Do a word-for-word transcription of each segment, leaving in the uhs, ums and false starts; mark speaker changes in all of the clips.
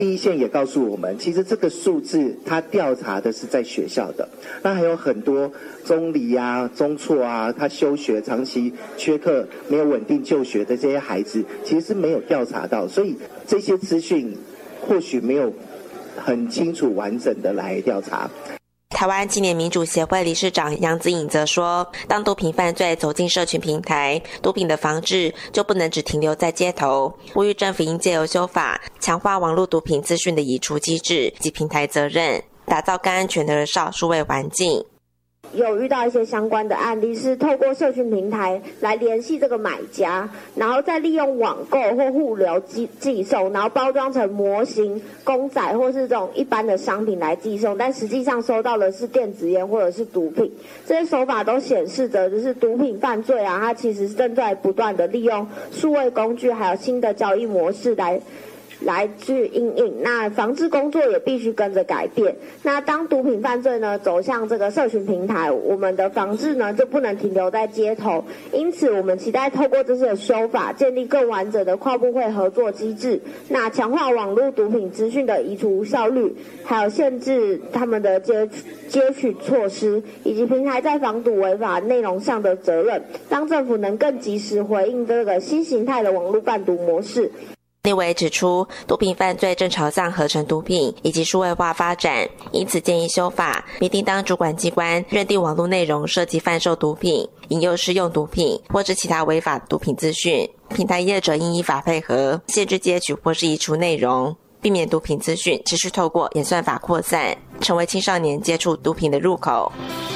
Speaker 1: 第一线也告诉我们，其实这个数字他调查的是在学校的，那还有很多中离啊、中辍啊，他休学、长期缺课、没有稳定就学的这些孩子，其实是没有调查到，所以这些资讯或许没有很清楚完整的来调查。
Speaker 2: 台湾青年民主协会理事长杨子颖则说，当毒品犯罪走进社群平台，毒品的防治就不能只停留在街头，呼吁政府应借由修法强化网络毒品资讯的移除机制及平台责任，打造更安全的儿少数位环境。
Speaker 3: 有遇到一些相关的案例，是透过社群平台来联系这个买家，然后再利用网购或物流寄寄送，然后包装成模型、公仔或是这种一般的商品来寄送，但实际上收到的是电子烟或者是毒品。这些手法都显示着，就是毒品犯罪啊，它其实正在不断的利用数位工具还有新的交易模式来。来去因应，那防治工作也必须跟着改变。那当毒品犯罪呢走向这个社群平台，我们的防治呢就不能停留在街头。因此，我们期待透过这次的修法，建立更完整的跨部会合作机制，那强化网络毒品资讯的移除效率，还有限制他们的接接取措施，以及平台在防毒违法内容上的责任，让政府能更及时回应这个新形态的网络贩毒模式。
Speaker 2: 立委指出，毒品犯罪正朝向合成毒品以及数位化发展，因此建议修法，明定当主管机关认定网络内容涉及贩售毒品、引诱施用毒品或是其他违法毒品资讯，平台业者应依法配合，限制截取或是移除内容，避免毒品资讯持续透过演算法扩散，成为青少年接触毒品的入口。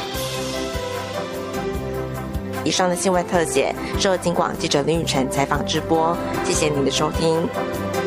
Speaker 2: 以上的新闻特写是由警广记者林雨辰采访直播，谢谢您的收听。